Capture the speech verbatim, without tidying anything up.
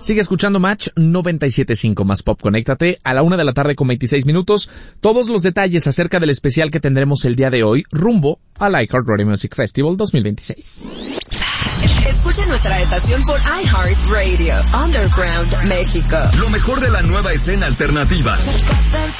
Sigue escuchando Match noventa y siete punto cinco más Pop. Conéctate a la una de la tarde con veintiséis minutos. Todos los detalles acerca del especial que tendremos el día de hoy rumbo al iHeartRadio Music Festival dos mil veintiséis. Escucha nuestra estación por iHeartRadio Underground México. Lo mejor de la nueva escena alternativa.